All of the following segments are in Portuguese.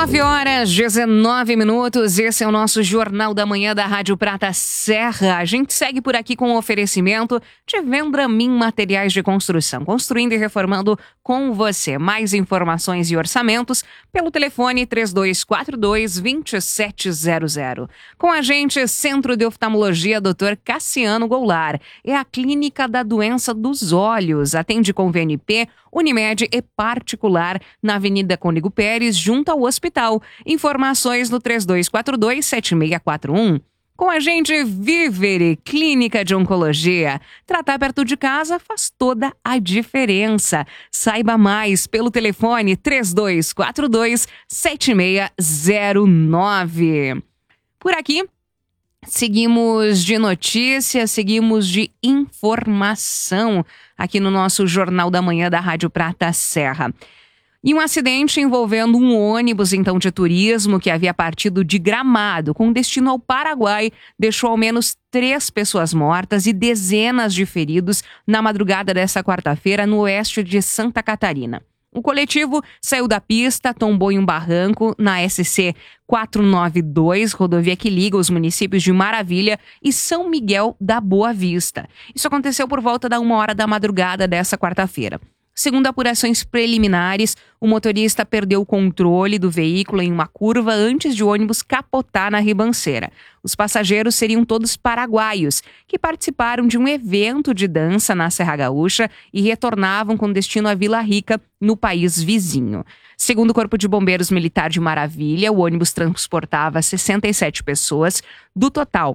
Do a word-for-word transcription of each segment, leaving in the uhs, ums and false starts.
nove horas, dezenove minutos, esse é o nosso Jornal da Manhã da Rádio Prata Serra. A gente segue por aqui com o oferecimento de Vendramin Materiais de Construção, construindo e reformando com você. Mais informações e orçamentos pelo telefone três dois quatro dois, dois sete zero zero. Com a gente, Centro de Oftalmologia doutor Cassiano Goulart. É a clínica da doença dos olhos. Atende com V N P, Unimed e particular na Avenida Cônigo Pérez, junto ao hospital. Informações no três dois quatro dois, sete seis quatro um. Com a gente, Vivere, Clínica de Oncologia. Tratar perto de casa faz toda a diferença. Saiba mais pelo telefone três dois quatro dois, sete seis zero nove. Por aqui, seguimos de notícias, seguimos de informação aqui no nosso Jornal da Manhã da Rádio Prata Serra. E um acidente envolvendo um ônibus, então, de turismo que havia partido de Gramado com destino ao Paraguai deixou ao menos três pessoas mortas e dezenas de feridos na madrugada desta quarta-feira no oeste de Santa Catarina. O coletivo saiu da pista, tombou em um barranco na S C quatrocentos e noventa e dois, rodovia que liga os municípios de Maravilha e São Miguel da Boa Vista. Isso aconteceu por volta da uma hora da madrugada dessa quarta-feira. Segundo apurações preliminares, o motorista perdeu o controle do veículo em uma curva antes de o ônibus capotar na ribanceira. Os passageiros seriam todos paraguaios, que participaram de um evento de dança na Serra Gaúcha e retornavam com destino à Vila Rica, no país vizinho. Segundo o Corpo de Bombeiros Militar de Maravilha, o ônibus transportava sessenta e sete pessoas. Do total,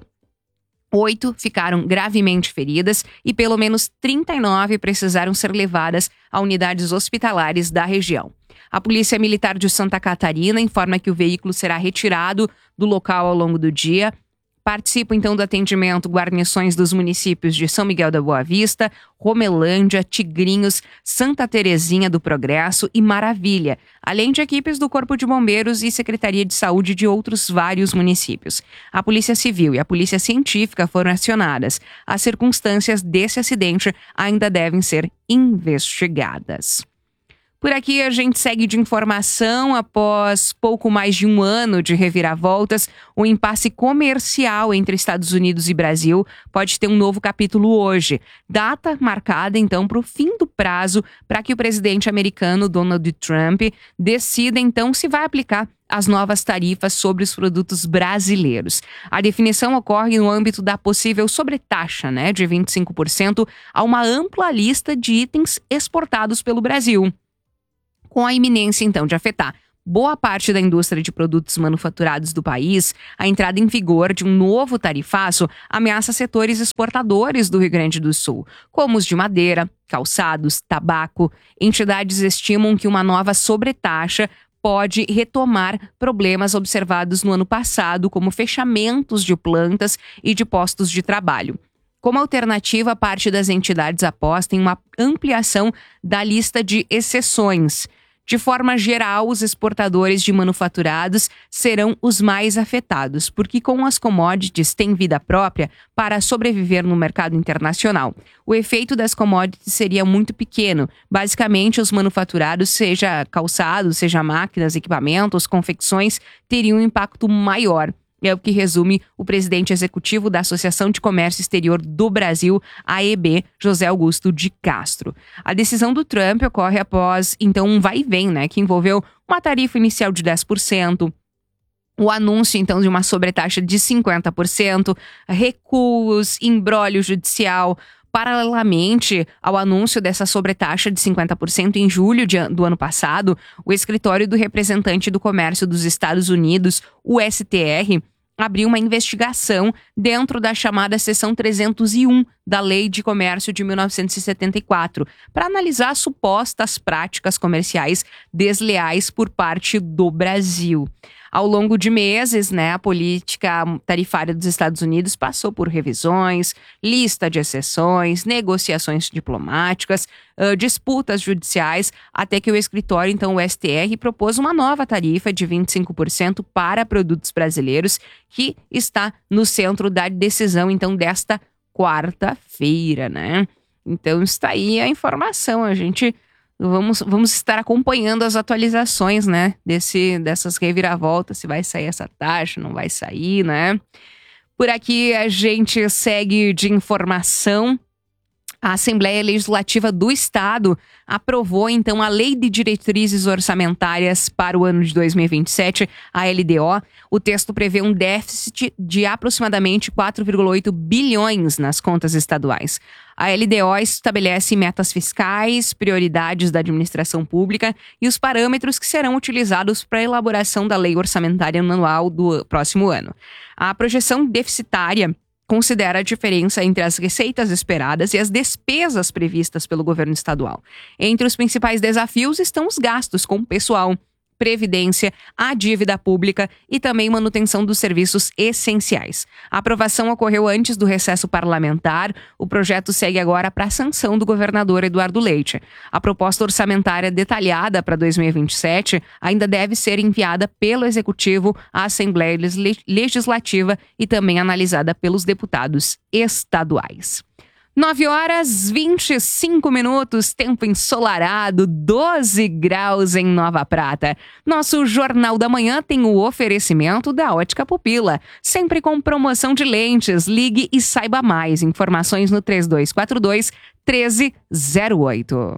Oito ficaram gravemente feridas e pelo menos trinta e nove precisaram ser levadas a unidades hospitalares da região. A Polícia Militar de Santa Catarina informa que o veículo será retirado do local ao longo do dia. Participam, então, do atendimento guarnições dos municípios de São Miguel da Boa Vista, Romelândia, Tigrinhos, Santa Terezinha do Progresso e Maravilha, além de equipes do Corpo de Bombeiros e Secretaria de Saúde de outros vários municípios. A Polícia Civil e a Polícia Científica foram acionadas. As circunstâncias desse acidente ainda devem ser investigadas. Por aqui a gente segue de informação. Após pouco mais de um ano de reviravoltas, o impasse comercial entre Estados Unidos e Brasil pode ter um novo capítulo hoje. Data marcada, então, para o fim do prazo para que o presidente americano Donald Trump decida, então, se vai aplicar as novas tarifas sobre os produtos brasileiros. A definição ocorre no âmbito da possível sobretaxa, né, de vinte e cinco por cento a uma ampla lista de itens exportados pelo Brasil, com a iminência, então, de afetar boa parte da indústria de produtos manufaturados do país. A entrada em vigor de um novo tarifaço ameaça setores exportadores do Rio Grande do Sul, como os de madeira, calçados, tabaco. Entidades estimam que uma nova sobretaxa pode retomar problemas observados no ano passado, como fechamentos de plantas e de postos de trabalho. Como alternativa, parte das entidades aposta em uma ampliação da lista de exceções. De forma geral, os exportadores de manufaturados serão os mais afetados, porque com as commodities têm vida própria para sobreviver no mercado internacional. O efeito das commodities seria muito pequeno. Basicamente, os manufaturados, seja calçados, seja máquinas, equipamentos, confecções, teriam um impacto maior. É o que resume o presidente executivo da Associação de Comércio Exterior do Brasil, A E B, José Augusto de Castro. A decisão do Trump ocorre após, então, um vai e vem, né, que envolveu uma tarifa inicial de dez por cento, o anúncio, então, de uma sobretaxa de cinquenta por cento, recuos, imbróglio judicial. Paralelamente ao anúncio dessa sobretaxa de cinquenta por cento em julho de, do ano passado, o escritório do representante do comércio dos Estados Unidos, o S T R, abriu uma investigação dentro da chamada seção trezentos e um da Lei de Comércio de mil novecentos e setenta e quatro, para analisar supostas práticas comerciais desleais por parte do Brasil. Ao longo de meses, né, a política tarifária dos Estados Unidos passou por revisões, lista de exceções, negociações diplomáticas, uh, disputas judiciais, até que o escritório, então o S T R, propôs uma nova tarifa de vinte e cinco por cento para produtos brasileiros, que está no centro da decisão, então, desta quarta-feira, né? Então está aí a informação. A gente vamos, vamos estar acompanhando as atualizações, né? Desse, dessas reviravoltas, se vai sair essa taxa, não vai sair, né? Por aqui a gente segue de informação. A Assembleia Legislativa do Estado aprovou, então, a Lei de Diretrizes Orçamentárias para o ano de dois mil e vinte e sete, a L D O. O texto prevê um déficit de aproximadamente quatro vírgula oito bilhões nas contas estaduais. A L D O estabelece metas fiscais, prioridades da administração pública e os parâmetros que serão utilizados para a elaboração da Lei Orçamentária Anual do próximo ano. A projeção deficitária considera a diferença entre as receitas esperadas e as despesas previstas pelo governo estadual. Entre os principais desafios estão os gastos com pessoal, previdência, a dívida pública e também manutenção dos serviços essenciais. A aprovação ocorreu antes do recesso parlamentar. O projeto segue agora para a sanção do governador Eduardo Leite. A proposta orçamentária detalhada para dois mil e vinte e sete ainda deve ser enviada pelo Executivo à Assembleia Legislativa e também analisada pelos deputados estaduais. nove horas e vinte e cinco minutos, tempo ensolarado, doze graus em Nova Prata. Nosso Jornal da Manhã tem o oferecimento da Ótica Pupila, sempre com promoção de lentes. Ligue e saiba mais. Informações no três dois quatro dois, um três zero oito.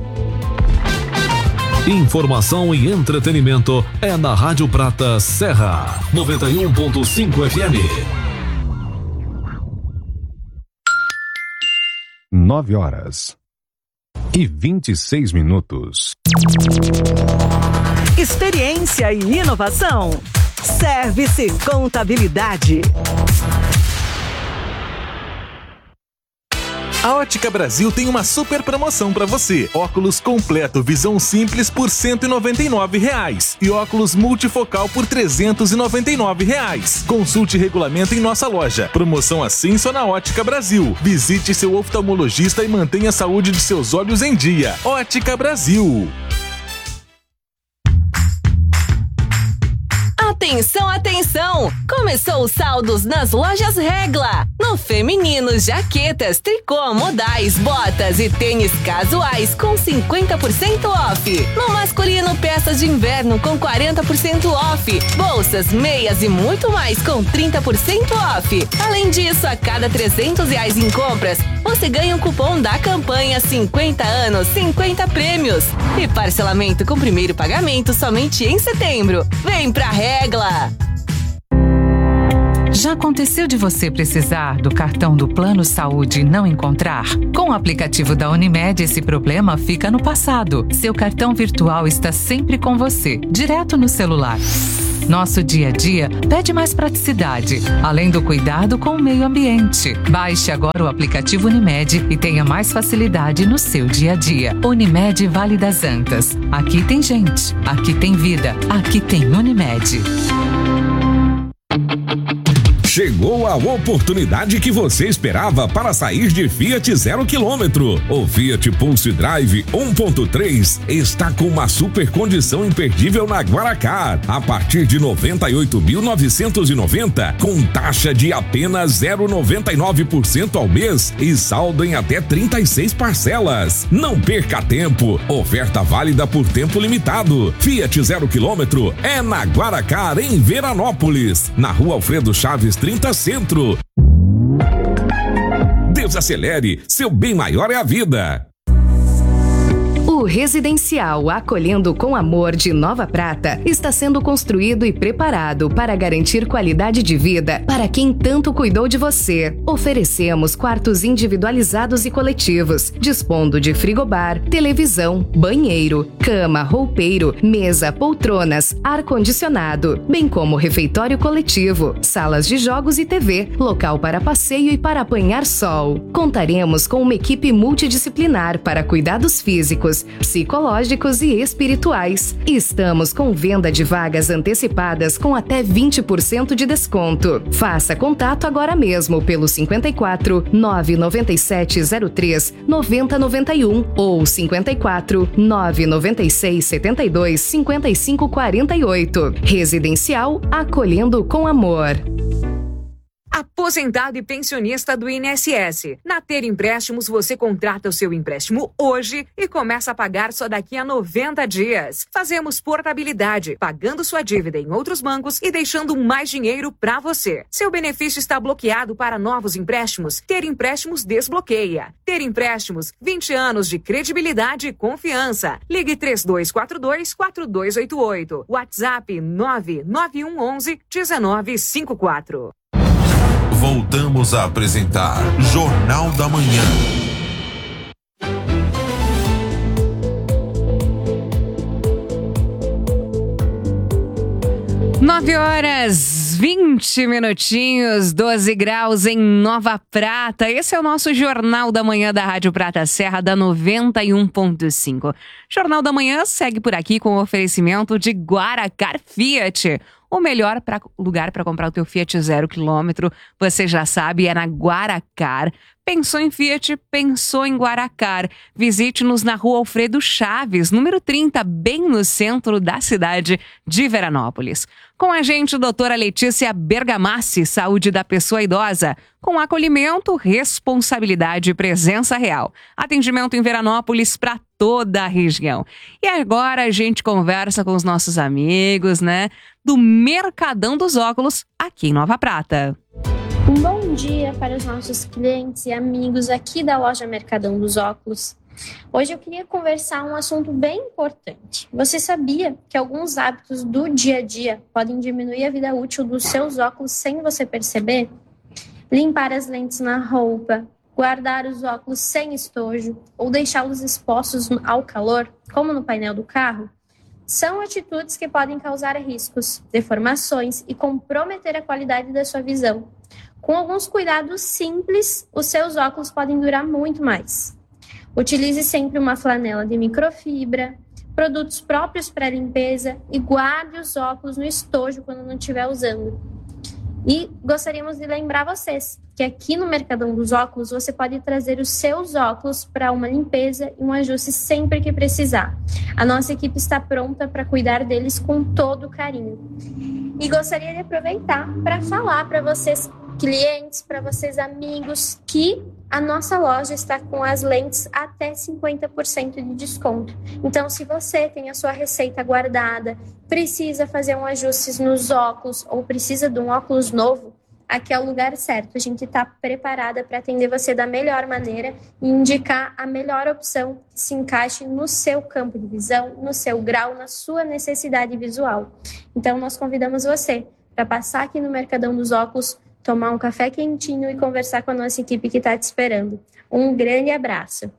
Informação e entretenimento é na Rádio Prata Serra, noventa e um ponto cinco F M. Nove horas e vinte e seis minutos. Experiência e inovação. Service Contabilidade. A Ótica Brasil tem uma super promoção para você. Óculos completo visão simples por cento e noventa e nove reais e óculos multifocal por trezentos e noventa e nove reais. Consulte regulamento em nossa loja. Promoção assim só na Ótica Brasil. Visite seu oftalmologista e mantenha a saúde de seus olhos em dia. Ótica Brasil. Atenção, atenção! Começou os saldos nas lojas Regla. No feminino, jaquetas, tricô, modais, botas e tênis casuais com cinquenta por cento off. No masculino, peças de inverno com quarenta por cento off. Bolsas, meias e muito mais com trinta por cento off. Além disso, a cada trezentos reais em compras, você ganha um cupom da campanha cinquenta anos, cinquenta prêmios. E parcelamento com primeiro pagamento somente em setembro. Vem pra Regla! Já aconteceu de você precisar do cartão do Plano Saúde e não encontrar? Com o aplicativo da Unimed, esse problema fica no passado. Seu cartão virtual está sempre com você, direto no celular. Nosso dia a dia pede mais praticidade, além do cuidado com o meio ambiente. Baixe agora o aplicativo Unimed e tenha mais facilidade no seu dia a dia. Unimed Vale das Antas. Aqui tem gente, aqui tem vida, aqui tem Unimed. Chegou a oportunidade que você esperava para sair de Fiat zero quilômetro. O Fiat Pulse Drive um ponto três está com uma super condição imperdível na Guaracar. A partir de noventa e oito mil novecentos e noventa, com taxa de apenas zero vírgula noventa e nove por cento ao mês e saldo em até trinta e seis parcelas. Não perca tempo. Oferta válida por tempo limitado. Fiat zero quilômetro é na Guaracar, em Veranópolis, na Rua Alfredo Chaves trinta Centro. Desacelere, seu bem maior é a vida. O Residencial Acolhendo com Amor de Nova Prata está sendo construído e preparado para garantir qualidade de vida para quem tanto cuidou de você. Oferecemos quartos individualizados e coletivos, dispondo de frigobar, televisão, banheiro, cama, roupeiro, mesa, poltronas, ar-condicionado, bem como refeitório coletivo, salas de jogos e T V, local para passeio e para apanhar sol. Contaremos com uma equipe multidisciplinar para cuidados físicos, psicológicos e espirituais. Estamos com venda de vagas antecipadas com até vinte por cento de desconto. Faça contato agora mesmo pelo cinquenta e quatro, nove nove sete zero três, nove zero nove um ou cinquenta e quatro, nove nove seis setenta e dois, cinquenta e cinco quarenta e oito. Residencial Acolhendo com Amor. Aposentado e pensionista do I N S S. Na Ter Empréstimos, você contrata o seu empréstimo hoje e começa a pagar só daqui a noventa dias. Fazemos portabilidade, pagando sua dívida em outros bancos e deixando mais dinheiro para você. Seu benefício está bloqueado para novos empréstimos? Ter Empréstimos desbloqueia. Ter Empréstimos, vinte anos de credibilidade e confiança. Ligue três dois quatro dois, quatro dois oito oito. WhatsApp nove nove um um um, um nove cinco quatro. Voltamos a apresentar Jornal da Manhã. Nove horas, vinte minutinhos, doze graus em Nova Prata. Esse é o nosso Jornal da Manhã da Rádio Prata Serra, da noventa e um ponto cinco. Jornal da Manhã segue por aqui com o oferecimento de Guaracar Fiat. O melhor pra, lugar para comprar o teu Fiat zero quilômetro, você já sabe, é na Guaracar. Pensou em Fiat? Pensou em Guaracar. Visite-nos na Rua Alfredo Chaves, número trinta, bem no centro da cidade de Veranópolis. Com a gente, doutora Letícia Bergamassi, Saúde da Pessoa Idosa, com acolhimento, responsabilidade e presença real. Atendimento em Veranópolis para toda a região. E agora a gente conversa com os nossos amigos, né, do Mercadão dos Óculos, aqui em Nova Prata. Um bom dia para os nossos clientes e amigos aqui da loja Mercadão dos Óculos. Hoje eu queria conversar um assunto bem importante. Você sabia que alguns hábitos do dia a dia podem diminuir a vida útil dos seus óculos sem você perceber? Limpar as lentes na roupa, guardar os óculos sem estojo ou deixá-los expostos ao calor, como no painel do carro, são atitudes que podem causar riscos, deformações e comprometer a qualidade da sua visão. Com alguns cuidados simples, os seus óculos podem durar muito mais. Utilize sempre uma flanela de microfibra, produtos próprios para limpeza e guarde os óculos no estojo quando não estiver usando. E gostaríamos de lembrar vocês que aqui no Mercadão dos Óculos você pode trazer os seus óculos para uma limpeza e um ajuste sempre que precisar. A nossa equipe está pronta para cuidar deles com todo carinho. E gostaria de aproveitar para falar para vocês, clientes, para vocês amigos, que a nossa loja está com as lentes até cinquenta por cento de desconto. Então, se você tem a sua receita guardada, precisa fazer um ajuste nos óculos ou precisa de um óculos novo, aqui é o lugar certo. A gente está preparada para atender você da melhor maneira e indicar a melhor opção que se encaixe no seu campo de visão, no seu grau, na sua necessidade visual. Então, nós convidamos você para passar aqui no Mercadão dos Óculos, tomar um café quentinho e conversar com a nossa equipe que está te esperando. Um grande abraço.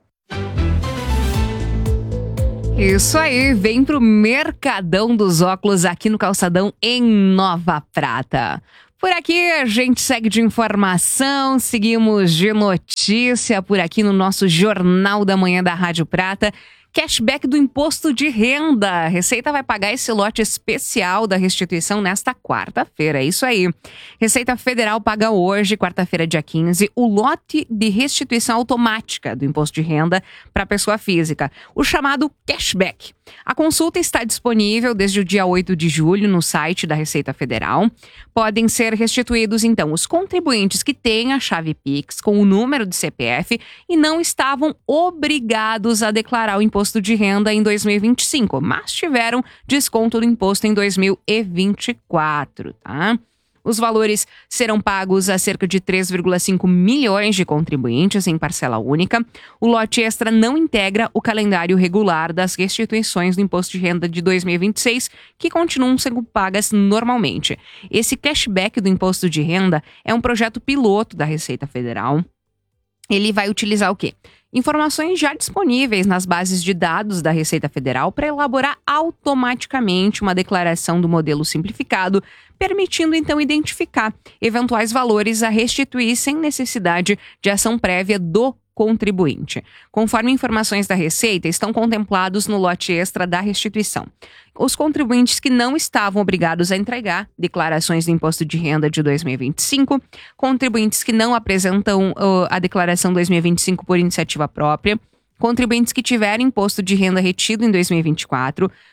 Isso aí, vem pro Mercadão dos Óculos aqui no Calçadão em Nova Prata. Por aqui a gente segue de informação, seguimos de notícia por aqui no nosso Jornal da Manhã da Rádio Prata. Cashback do imposto de renda. A Receita vai pagar esse lote especial da restituição nesta quarta-feira. É isso aí. Receita Federal paga hoje, quarta-feira, dia quinze, o lote de restituição automática do imposto de renda para pessoa física, o chamado cashback. A consulta está disponível desde o dia oito de julho no site da Receita Federal. Podem ser restituídos, então, os contribuintes que têm a chave Pix com o número de C P F e não estavam obrigados a declarar o imposto de renda em dois mil e vinte e cinco, mas tiveram desconto do imposto em dois mil e vinte e quatro, tá? Os valores serão pagos a cerca de três vírgula cinco milhões de contribuintes em parcela única. O lote extra não integra o calendário regular das restituições do imposto de renda de dois mil e vinte e seis, que continuam sendo pagas normalmente. Esse cashback do imposto de renda é um projeto piloto da Receita Federal. Ele vai utilizar o quê? Informações já disponíveis nas bases de dados da Receita Federal para elaborar automaticamente uma declaração do modelo simplificado, permitindo então identificar eventuais valores a restituir sem necessidade de ação prévia do contribuinte. Conforme informações da Receita, estão contemplados no lote extra da restituição os contribuintes que não estavam obrigados a entregar declarações de imposto de renda de dois mil e vinte e cinco, contribuintes que não apresentam uh, a declaração dois mil e vinte e cinco por iniciativa própria, contribuintes que tiverem imposto de renda retido em dois mil e vinte e quatro,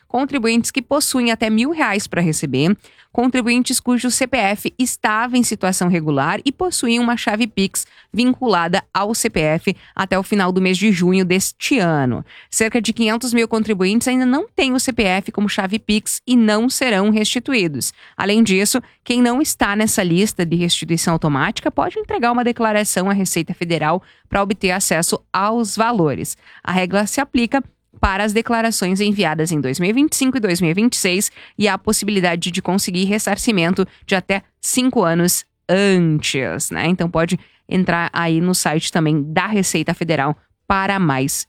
contribuintes que possuem até mil reais para receber, contribuintes cujo C P F estava em situação regular e possuíam uma chave Pix vinculada ao C P F até o final do mês de junho deste ano. Cerca de quinhentos mil contribuintes ainda não têm o C P F como chave Pix e não serão restituídos. Além disso, quem não está nessa lista de restituição automática pode entregar uma declaração à Receita Federal para obter acesso aos valores. A regra se aplica para as declarações enviadas em dois mil e vinte e cinco e dois mil e vinte e seis e há a possibilidade de conseguir ressarcimento de até cinco anos antes, né? Então pode entrar aí no site também da Receita Federal para mais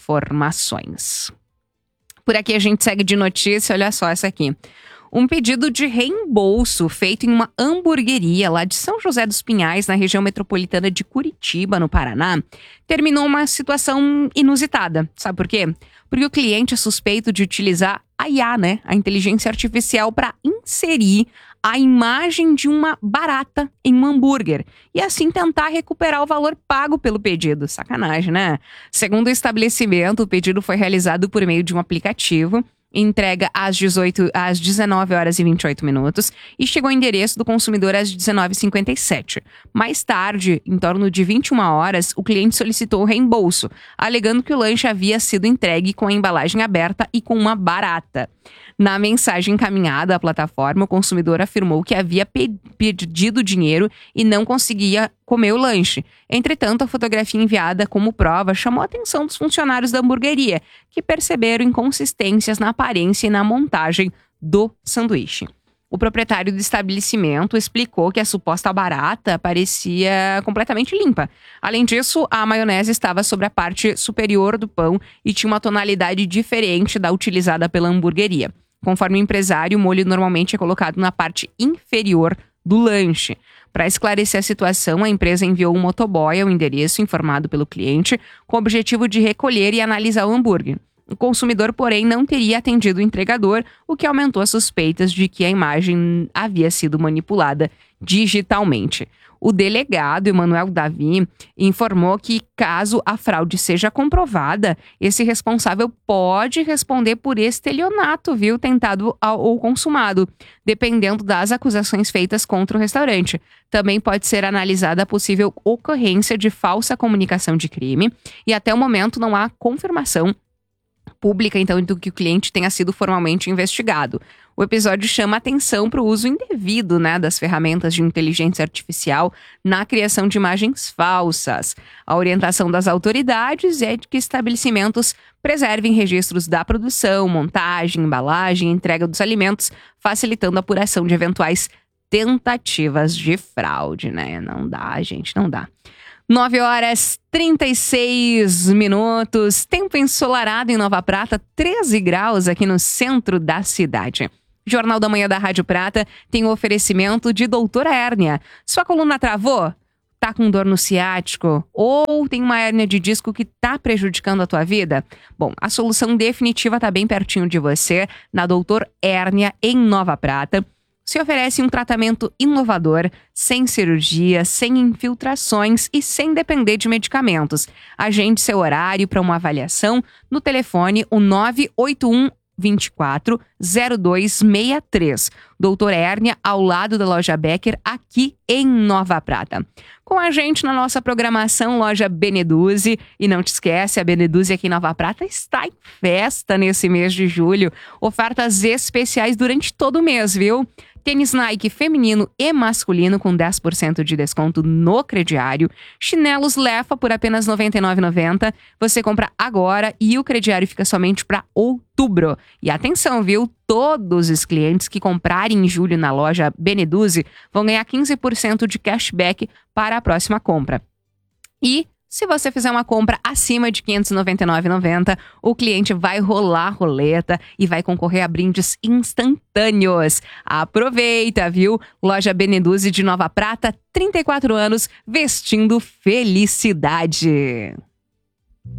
informações. Por aqui a gente segue de notícia, olha só essa aqui. Um pedido de reembolso feito em uma hamburgueria lá de São José dos Pinhais, na região metropolitana de Curitiba, no Paraná, terminou uma situação inusitada. Sabe por quê? Porque o cliente é suspeito de utilizar a I A, né, a inteligência artificial, para inserir a imagem de uma barata em um hambúrguer e assim tentar recuperar o valor pago pelo pedido. Sacanagem, né? Segundo o estabelecimento, o pedido foi realizado por meio de um aplicativo, entrega às, dezoito, às dezenove horas e vinte e oito minutos e chegou ao endereço do consumidor às dezenove e cinquenta e sete. Mais tarde, em torno de vinte e uma horas, o cliente solicitou o reembolso, alegando que o lanche havia sido entregue com a embalagem aberta e com uma barata. Na mensagem encaminhada à plataforma, o consumidor afirmou que havia pe- pedido dinheiro e não conseguia comer o lanche. Entretanto, a fotografia enviada como prova chamou a atenção dos funcionários da hamburgueria, que perceberam inconsistências na aparência e na montagem do sanduíche. O proprietário do estabelecimento explicou que a suposta barata parecia completamente limpa. Além disso, a maionese estava sobre a parte superior do pão e tinha uma tonalidade diferente da utilizada pela hamburgueria. Conforme o empresário, o molho normalmente é colocado na parte inferior do lanche. Para esclarecer a situação, a empresa enviou um motoboy ao endereço informado pelo cliente com o objetivo de recolher e analisar o hambúrguer. O consumidor, porém, não teria atendido o entregador, o que aumentou as suspeitas de que a imagem havia sido manipulada digitalmente. O delegado, Emanuel Davi, informou que, caso a fraude seja comprovada, esse responsável pode responder por estelionato, viu, tentado ou consumado, dependendo das acusações feitas contra o restaurante. Também pode ser analisada a possível ocorrência de falsa comunicação de crime e, até o momento, não há confirmação pública, então, do que o cliente tenha sido formalmente investigado. O episódio chama atenção para o uso indevido, né, das ferramentas de inteligência artificial na criação de imagens falsas. A orientação das autoridades é de que estabelecimentos preservem registros da produção, montagem, embalagem e entrega dos alimentos, facilitando a apuração de eventuais tentativas de fraude, né? Não dá, gente, não dá. nove horas e trinta e seis minutos, tempo ensolarado em Nova Prata, treze graus aqui no centro da cidade. Jornal da Manhã da Rádio Prata tem o oferecimento de Doutora Hérnia. Sua coluna travou? Tá com dor no ciático? Ou tem uma hérnia de disco que tá prejudicando a tua vida? Bom, a solução definitiva tá bem pertinho de você, na Doutor Hérnia, em Nova Prata. Se oferece um tratamento inovador, sem cirurgia, sem infiltrações e sem depender de medicamentos. Agende seu horário para uma avaliação no telefone o nove oito um, vinte e quatro, zero dois seis três. Doutor Hérnia, ao lado da Loja Becker, aqui em Nova Prata. Com a gente na nossa programação, Loja Beneduzzi. E não te esquece, a Beneduzzi aqui em Nova Prata está em festa nesse mês de julho. Ofertas especiais durante todo o mês, viu? Tênis Nike feminino e masculino com dez por cento de desconto no crediário. Chinelos Lefa por apenas noventa e nove reais e noventa centavos. Você compra agora e o crediário fica somente para outubro. E atenção, viu? Todos os clientes que comprarem em julho na loja Beneduzzi vão ganhar quinze por cento de cashback para a próxima compra. E se você fizer uma compra acima de quinhentos e noventa e nove reais e noventa centavos, o cliente vai rolar a roleta e vai concorrer a brindes instantâneos. Aproveita, viu? Loja Beneduzzi de Nova Prata, trinta e quatro anos, vestindo felicidade.